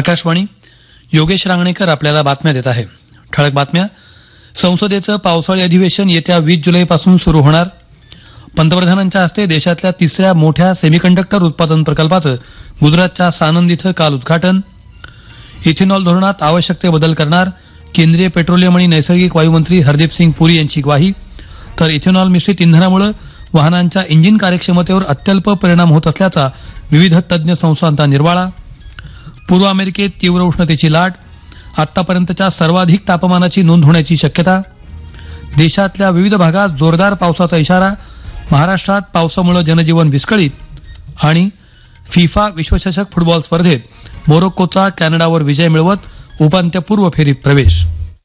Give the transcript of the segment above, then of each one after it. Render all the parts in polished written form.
आकाशवाणी. योगेश रांगणेकर आपल्याला बातम्या देत आहे. ठळक बातम्या. संसदेचं पावसाळी अधिवेशन येत्या 20 जुलैपासून सुरू होणार. पंतप्रधानांच्या हस्ते देशातल्या तिसऱ्या मोठ्या सेमीकंडक्टर उत्पादन प्रकल्पाचं गुजरातच्या सानंद इथं काल उद्घाटन. इथेनॉल धोरणात आवश्यक ते बदल करणार. केंद्रीय पेट्रोलियम आणि नैसर्गिक वायू मंत्री हरदीप सिंग पुरी यांची ग्वाही. तर इथेनॉल मिश्रित इंधनामुळे वाहनांच्या इंजिन कार्यक्षमतेवर अत्यल्प परिणाम होत असल्याचा विविध तज्ज्ञ संस्थांचा निर्वाळा. पूर्व अमेरिकेत तीव्र उष्णतेची लाट. आतापर्यंतच्या सर्वाधिक तापमानाची नोंद होण्याची शक्यता. देशातल्या विविध भागात जोरदार पावसाचा इशारा. महाराष्ट्रात पावसामुळे जनजीवन विस्कळीत. आणि फिफा विश्वचषक फुटबॉल स्पर्धेत मोरोक्कोचा कॅनडावर विजय मिळवत उपांत्यपूर्व फेरीत प्रवेश.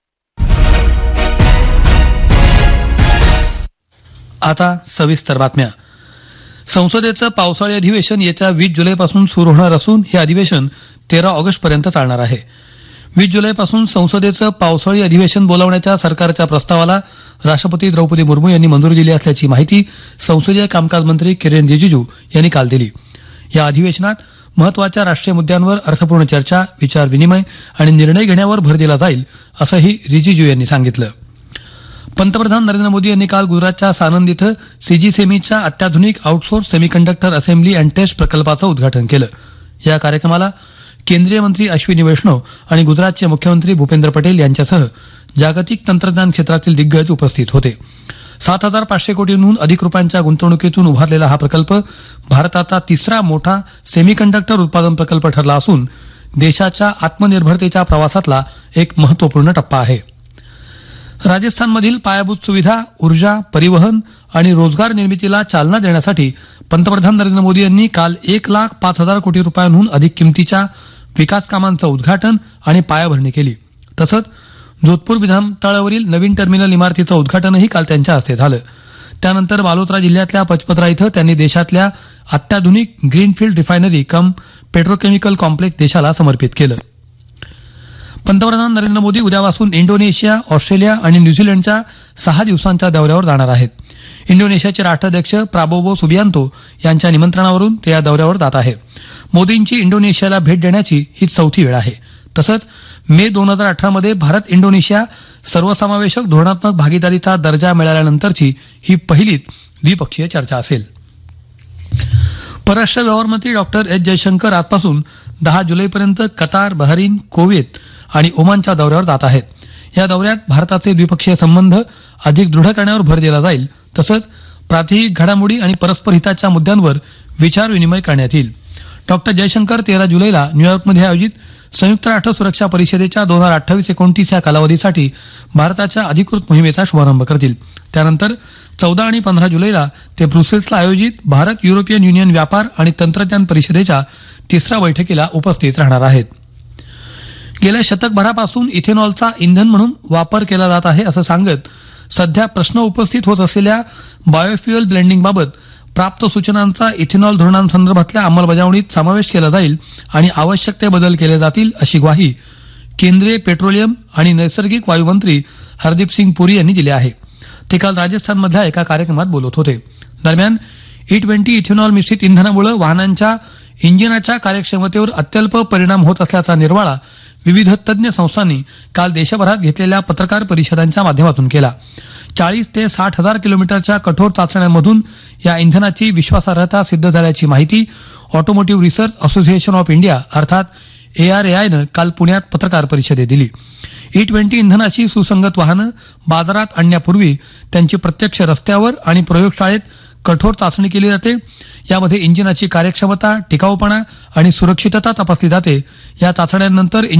आता सविस्तर बातम्या. संसदेचं पावसाळी अधिवेशन येत्या 20 जुलैपासून सुरू होणार असून हे अधिवेशन 13 ऑगस्टपर्यंत चालणार आहे. 20 जुलैपासून संसदेचं पावसाळी अधिवेशन बोलावण्याच्या सरकारच्या प्रस्तावाला राष्ट्रपती द्रौपदी मुर्मू यांनी मंजुरी दिली असल्याची माहिती संसदीय कामकाज मंत्री किरेन रिजिजू यांनी काल दिली. या अधिवेशनात महत्वाच्या राष्ट्रीय मुद्द्यांवर अर्थपूर्ण चर्चा, विचार विनिमय आणि निर्णय घेण्यावर भर दिला जाईल असंही रिजिजू यांनी सांगितलं. पंतप्रधान नरेंद्र मोदी यांनी काल गुजरातच्या सानंद इथं सीजीसेमीच्या अत्याधुनिक outsource semiconductor assembly and taste प्रकल्पाचं उद्घाटन केलं. या कार्यक्रमाला केंद्रीय मंत्री अश्विनी वैष्णव आणि गुजरातचे मुख्यमंत्री भूपेंद्र पटेल यांच्यासह जागतिक तंत्रज्ञान क्षेत्रातील दिग्गज उपस्थित होते. 7,500 कोटींहून अधिक रुपयांच्या गुंतवणुकीतून उभारलेला हा प्रकल्प भारताचा तिसरा मोठा सेमीकंडक्टर उत्पादन प्रकल्प ठरला असून देशाच्या आत्मनिर्भरतेच्या प्रवासातला एक महत्वपूर्ण टप्पा आहे. राजस्थानमधील पायाभूत सुविधा, ऊर्जा, परिवहन आणि रोजगार निर्मितीला चालना देण्यासाठी पंतप्रधान नरेंद्र मोदी यांनी काल 1,05,000 कोटी रुपयांहून अधिक किमतीच्या विकास कामांचं उद्घाटन आणि पायाभरणी केली. तसंच जोधपूर विमानतळावरील नवीन टर्मिनल इमारतीचं उद्घाटनही काल त्यांच्या हस्ते झालं. त्यानंतर बालोतरा जिल्ह्यातल्या पचपत्रा इथं त्यांनी देशातल्या अत्याधुनिक ग्रीनफील्ड रिफायनरी कम पेट्रोकेमिकल कॉम्प्लेक्स देशाला समर्पित केलं. पंतप्रधान नरेंद्र मोदी उद्यापासून इंडोनेशिया, ऑस्ट्रेलिया आणि न्यूझीलंडच्या 6 दिवसांच्या दौऱ्यावर जाणार आहेत. इंडोनेशियाचे राष्ट्राध्यक्ष प्राबोवो सुबियांतो यांच्या निमंत्रणावरून ते या दौऱ्यावर जात आहेत. मोदींची इंडोनेशियाला भेट देण्याची ही 4थी वेळ आहे. तसंच मे 2018 मध्ये भारत इंडोनेशिया सर्वसमावेशक धोरणात्मक भागीदारीचा दर्जा मिळाल्यानंतरची ही पहिलीच द्विपक्षीय चर्चा असेल. परराष्ट्र व्यवहार मंत्री डॉक्टर एस जयशंकर आजपासून 10 जुलैपर्यंत कतार, बहरीन, कुवेत आणि ओमानच्या दौऱ्यावर जात आहेत. या दौऱ्यात भारताचे द्विपक्षीय संबंध अधिक दृढ करण्यावर भर दिला जाईल. तसंच प्रादेशिक घडामोडी आणि परस्पर हिताच्या मुद्द्यांवर विचार विनिमय करण्यात येईल. डॉक्टर जयशंकर 13 जुलैला न्यूयॉर्कमध्ये आयोजित संयुक्त राष्ट्र सुरक्षा परिषदेच्या 2028-29 या कालावधीसाठी भारताच्या अधिकृत मोहिमेचा शुभारंभ करतील. त्यानंतर 14 आणि 15 जुलैला ते ब्रुसेल्सला आयोजित भारत युरोपियन युनियन व्यापार आणि तंत्रज्ञान परिषदेच्या 3ऱ्या बैठकीला उपस्थित राहणार आहेत. गेल्या शतकभरापासून इथेनॉलचा इंधन म्हणून वापर केला जात आहे असं सांगत सध्या प्रश्न उपस्थित होत असलेल्या बायोफ्युएल ब्लेंडिंगबाबत प्राप्त सूचनांचा इथेनॉल धोरणांसंदर्भातल्या अंमलबजावणीत समावेश केला जाईल आणि आवश्यक ते बदल केले जातील अशी ग्वाही केंद्रीय पेट्रोलियम आणि नैसर्गिक वायू मंत्री हरदीप सिंग पुरी यांनी दिली आहे. ते काल राजस्थानमधल्या एका कार्यक्रमात बोलत होते. दरम्यान E20 इथेनॉल मिश्रित इंधनामुळे वाहनांच्या इंजिनाच्या कार्यक्षमतेवर अत्यल्प परिणाम होत असल्याचा निर्वाळा विविध तज्ज्ञ संस्थांनी काल देशभरात घेतलेल्या पत्रकार परिषदांच्या माध्यमातून केला. 40 ते 60,000 किलोमीटरच्या कठोर चाचण्यांमधून या इंधनाची विश्वासार्हता सिद्ध झाल्याची माहिती automotive research association of India अर्थात ARAIनं काल पुण्यात पत्रकार परिषदेत दिली. E20 इंधनाची सुसंगत वाहनं बाजारात आणण्यापूर्वी त्यांची प्रत्यक्ष रस्त्यावर आणि प्रयोगशाळेत कठोर चाचणी केली जाते. यामध्ये इंजिनाची कार्यक्षमता, टिकाऊपणा आणि सुरक्षितता तपासली जाते. या चाचण्यांनंतर